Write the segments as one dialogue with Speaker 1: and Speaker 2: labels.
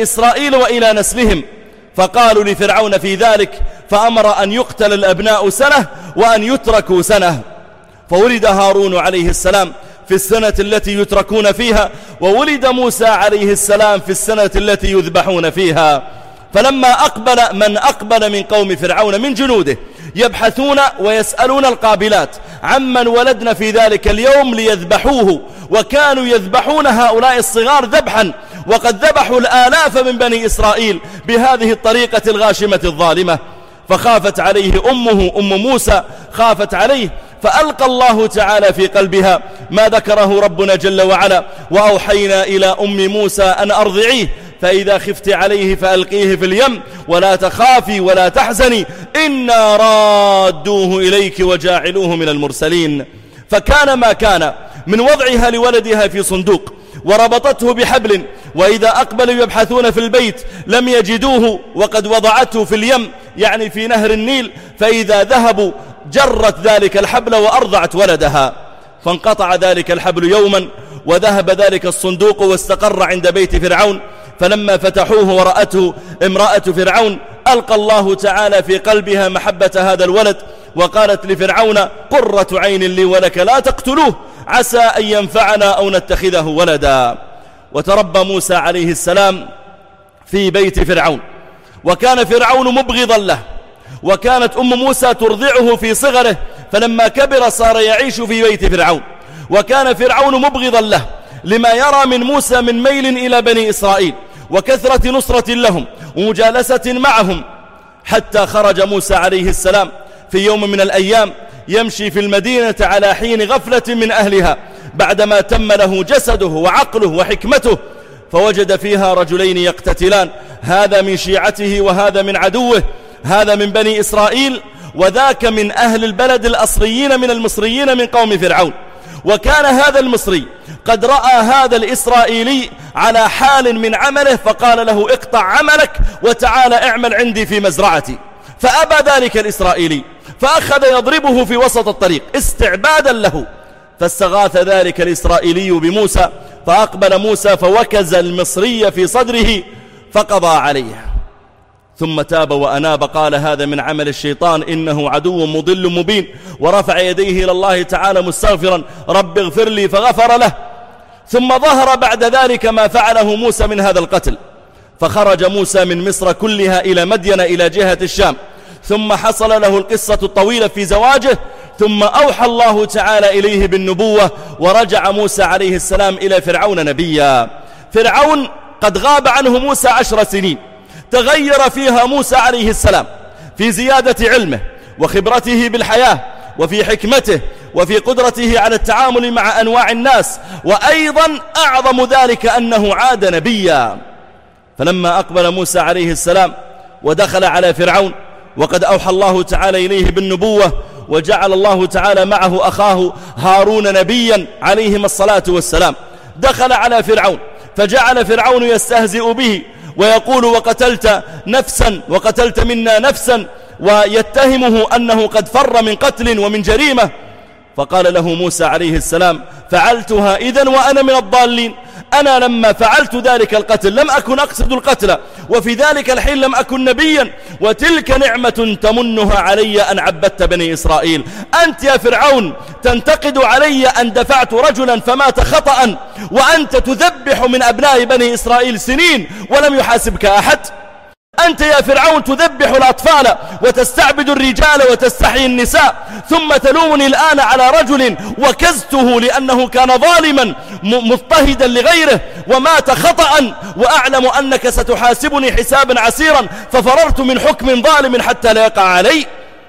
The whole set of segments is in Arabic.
Speaker 1: إسرائيل وإلى نسلهم، فقالوا لفرعون في ذلك، فأمر أن يقتل الأبناء سنة وأن يتركوا سنة. فولد هارون عليه السلام في السنة التي يتركون فيها، وولد موسى عليه السلام في السنة التي يذبحون فيها. فلما أقبل من قوم فرعون من جنوده يبحثون ويسألون القابلات عمن ولدنا في ذلك اليوم ليذبحوه، وكانوا يذبحون هؤلاء الصغار ذبحا، وقد ذبحوا الآلاف من بني إسرائيل بهذه الطريقة الغاشمة الظالمة. فخافت عليه أم موسى، خافت عليه، فألقى الله تعالى في قلبها ما ذكره ربنا جل وعلا: وأوحينا إلى أم موسى أن أرضعيه، فإذا خفت عليه فألقيه في اليم ولا تخافي ولا تحزني إنا رادوه إليك وجاعلوه من المرسلين. فكان ما كان من وضعها لولدها في صندوق وربطته بحبل، وإذا أقبلوا يبحثون في البيت لم يجدوه وقد وضعته في اليم، يعني في نهر النيل، فإذا ذهبوا جرت ذلك الحبل وأرضعت ولدها. فانقطع ذلك الحبل يوما، وذهب ذلك الصندوق واستقر عند بيت فرعون. فلما فتحوه ورأته امرأة فرعون ألقى الله تعالى في قلبها محبة هذا الولد، وقالت لفرعون: قرة عين لي ولك لا تقتلوه عسى أن ينفعنا أو نتخذه ولدا. وتربى موسى عليه السلام في بيت فرعون، وكان فرعون مبغضا له، وكانت أم موسى ترضعه في صغره، فلما كبر صار يعيش في بيت فرعون. وكان فرعون مبغضا له لما يرى من موسى من ميل إلى بني إسرائيل وكثرة نصرة لهم ومجالسة معهم، حتى خرج موسى عليه السلام في يوم من الأيام يمشي في المدينة على حين غفلة من أهلها بعدما تم له جسده وعقله وحكمته، فوجد فيها رجلين يقتتلان، هذا من شيعته وهذا من عدوه، هذا من بني إسرائيل وذاك من أهل البلد الأصليين من المصريين من قوم فرعون. وكان هذا المصري قد رأى هذا الإسرائيلي على حال من عمله، فقال له: اقطع عملك وتعال اعمل عندي في مزرعتي. فأبى ذلك الإسرائيلي، فأخذ يضربه في وسط الطريق استعبادا له. فاستغاث ذلك الإسرائيلي بموسى، فأقبل موسى فوكز المصري في صدره فقضى عليه، ثم تاب وأناب، قال: هذا من عمل الشيطان إنه عدو مضل مبين، ورفع يديه إلى الله تعالى مستغفرا: رب اغفر لي، فغفر له. ثم ظهر بعد ذلك ما فعله موسى من هذا القتل، فخرج موسى من مصر كلها إلى مدين إلى جهة الشام، ثم حصل له القصة الطويلة في زواجه، ثم أوحى الله تعالى إليه بالنبوة، ورجع موسى عليه السلام إلى فرعون نبيا. فرعون قد غاب عنه موسى 10 سنين، تغير فيها موسى عليه السلام في زيادة علمه وخبرته بالحياة وفي حكمته وفي قدرته على التعامل مع أنواع الناس، وأيضا أعظم ذلك أنه عاد نبيا. فلما أقبل موسى عليه السلام ودخل على فرعون وقد أوحى الله تعالى إليه بالنبوة، وجعل الله تعالى معه أخاه هارون نبيا عليهما الصلاة والسلام، دخل على فرعون فجعل فرعون يستهزئ به ويقول: وقتلت نفسا وقتلت منا نفسا، ويتهمه أنه قد فر من قتل ومن جريمة. فقال له موسى عليه السلام: فعلتها إذن وأنا من الضالين، أنا لما فعلت ذلك القتل لم أكن أقصد القتل، وفي ذلك الحين لم أكن نبيا، وتلك نعمة تمنها علي أن عبدت بني إسرائيل. أنت يا فرعون تنتقد علي أن دفعت رجلا فمات خطأ، وأنت تذبح من أبناء بني إسرائيل سنين ولم يحاسبك أحد. أنت يا فرعون تذبح الأطفال وتستعبد الرجال وتستحيي النساء، ثم تلومني الآن على رجل وكزته لأنه كان ظالما مضطهدا لغيره ومات خطأ، وأعلم أنك ستحاسبني حسابا عسيرا، ففررت من حكم ظالم حتى لا يقع علي.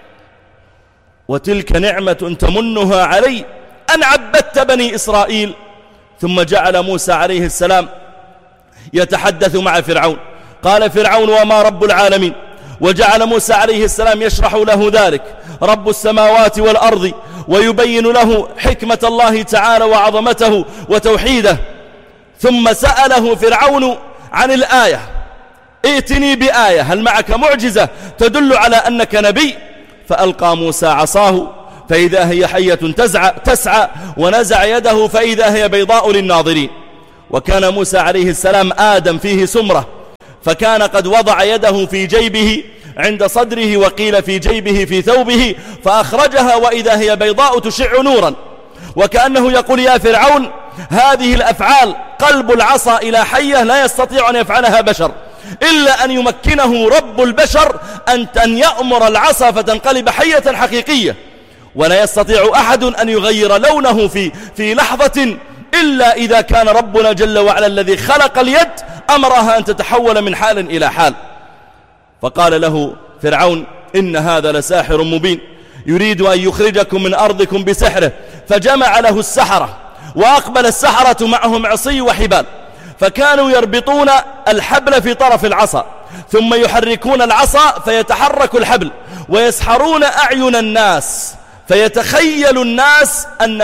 Speaker 1: وتلك نعمة تمنها علي أن عبدت بني إسرائيل. ثم جعل موسى عليه السلام يتحدث مع فرعون، قال فرعون: وما رب العالمين؟ وجعل موسى عليه السلام يشرح له ذلك رب السماوات والأرض، ويبين له حكمة الله تعالى وعظمته وتوحيده. ثم سأله فرعون عن الآية: ائتني بآية، هل معك معجزة تدل على أنك نبي؟ فألقى موسى عصاه فإذا هي حية تسعى، ونزع يده فإذا هي بيضاء للناظرين. وكان موسى عليه السلام آدم فيه سمرة، فكان قد وضع يده في جيبه عند صدره، وقيل في جيبه في ثوبه، فأخرجها وإذا هي بيضاء تشع نورا، وكأنه يقول يا فرعون هذه الأفعال قلب العصا إلى حية لا يستطيع أن يفعلها بشر إلا أن يمكنه رب البشر أن يأمر العصا فتنقلب حية حقيقية، ولا يستطيع أحد أن يغير لونه في لحظة إلا إذا كان ربنا جل وعلا الذي خلق اليد أمرها أن تتحول من حال إلى حال. فقال له فرعون إن هذا لساحر مبين يريد أن يخرجكم من أرضكم بسحره، فجمع له السحرة، وأقبل السحرة معهم عصي وحبال، فكانوا يربطون الحبل في طرف العصا ثم يحركون العصا فيتحرك الحبل، ويسحرون أعين الناس فيتخيل الناس أن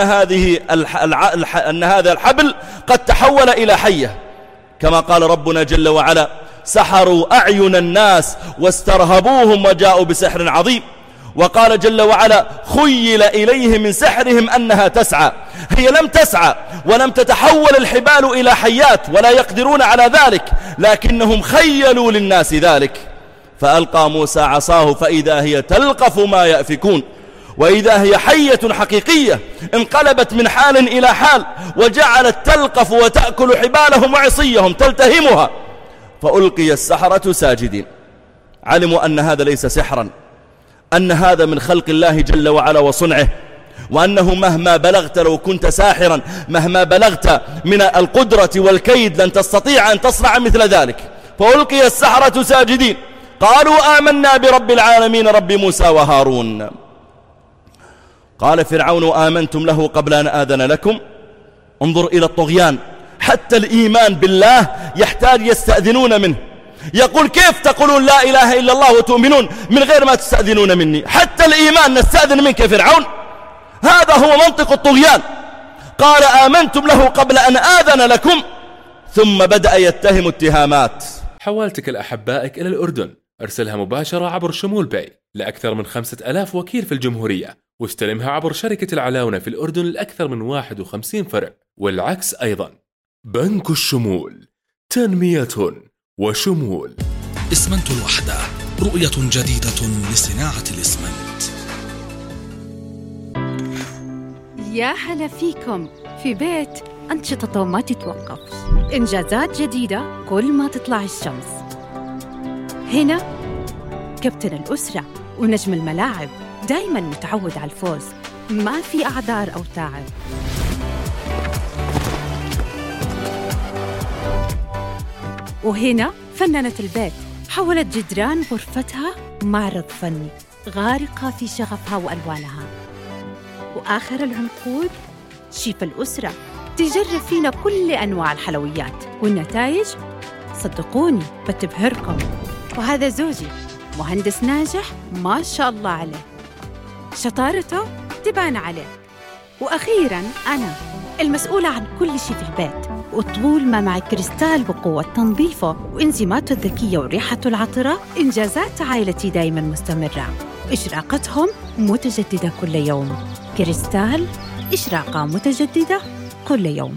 Speaker 1: هذا الحبل قد تحول إلى حية، كما قال ربنا جل وعلا سحروا أعين الناس واسترهبوهم وجاءوا بسحر عظيم. وقال جل وعلا خيل إليه من سحرهم أنها تسعى، هي لم تسعى ولم تتحول الحبال إلى حيات ولا يقدرون على ذلك، لكنهم خيلوا للناس ذلك. فألقى موسى عصاه فإذا هي تلقف ما يأفكون، وإذا هي حية حقيقية انقلبت من حال إلى حال، وجعلت تلقف وتأكل حبالهم وعصيهم تلتهمها، فألقي السحرة ساجدين. علموا أن هذا ليس سحرا، أن هذا من خلق الله جل وعلا وصنعه، وأنه مهما بلغت لو كنت ساحرا مهما بلغت من القدرة والكيد لن تستطيع أن تصنع مثل ذلك. فألقي السحرة ساجدين قالوا آمنا برب العالمين رب موسى وهارون. قال فرعون آمنتم له قبل أن آذن لكم. انظر إلى الطغيان، حتى الإيمان بالله يحتاج يستأذنون منه. يقول كيف تقولون لا إله إلا الله وتؤمنون من غير ما تستأذنون مني؟ حتى الإيمان نستأذن منك يا فرعون؟ هذا هو منطق الطغيان. قال آمنتم له قبل أن آذن لكم، ثم بدأ يتهم اتهامات.
Speaker 2: حوالتك الأحبائك إلى الأردن، أرسلها مباشرة عبر شمول باي لأكثر من 5000 وكيل في الجمهورية، واستلمها عبر شركة العلاونة في الأردن لأكثر من 51 فرع، والعكس أيضا. بنك الشمول، تنمية وشمول.
Speaker 3: إسمنت الوحدة، رؤية جديدة لصناعة الإسمنت.
Speaker 4: يا هلا فيكم في بيت أنشطته ما تتوقف، إنجازات جديدة كل ما تطلع الشمس. هنا كابتن الأسرة ونجم الملاعب، دايماً متعود على الفوز، ما في أعذار أو تعب. وهنا فنانة البيت، حولت جدران غرفتها معرض فني، غارقة في شغفها وألوانها. وآخر العنقود شيف الأسرة، تجرب فينا كل أنواع الحلويات، والنتائج صدقوني بتبهركم. وهذا زوجي، مهندس ناجح ما شاء الله عليه، شطارته تبان عليه. وأخيراً أنا المسؤولة عن كل شيء في البيت، وطول ما معي كريستال بقوة تنظيفه وإنزيماته الذكية وريحته العطرة، إنجازات عائلتي دايماً مستمرة، إشراقتهم متجددة كل يوم. كريستال، إشراقة متجددة كل يوم.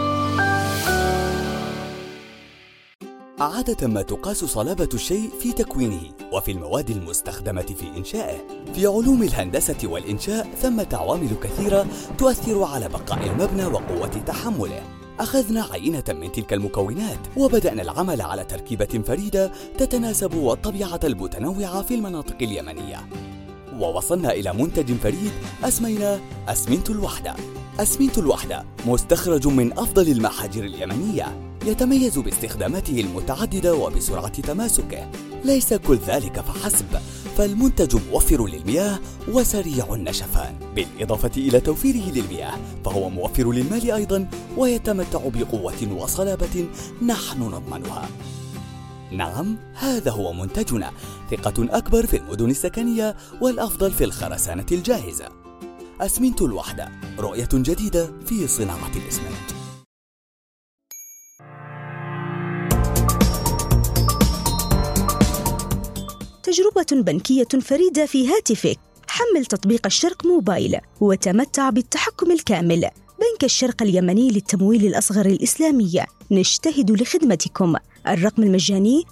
Speaker 5: عادة ما تقاس صلابة الشيء في تكوينه وفي المواد المستخدمة في إنشائه. في علوم الهندسة والإنشاء ثمة عوامل كثيرة تؤثر على بقاء المبنى وقوة تحمله. أخذنا عينة من تلك المكونات وبدأنا العمل على تركيبة فريدة تتناسب والطبيعة المتنوعة في المناطق اليمنية، ووصلنا إلى منتج فريد أسميناه أسمنت الوحدة. أسمنت الوحدة مستخرج من أفضل المحاجر اليمنية، يتميز باستخداماته المتعددة وبسرعة تماسكه. ليس كل ذلك فحسب، فالمنتج موفر للمياه وسريع النشفان، بالإضافة إلى توفيره للمياه فهو موفر للمال أيضا، ويتمتع بقوة وصلابة نحن نضمنها. نعم، هذا هو منتجنا، ثقة أكبر في المدن السكنية والأفضل في الخرسانة الجاهزة. أسمنت الوحدة، رؤية جديدة في صناعة الإسمنت.
Speaker 6: تجربة بنكية فريدة في هاتفك. حمل تطبيق الشرق موبايل وتمتع بالتحكم الكامل. بنك الشرق اليمني للتمويل الأصغر الإسلامي، نجتهد لخدمتكم. الرقم المجاني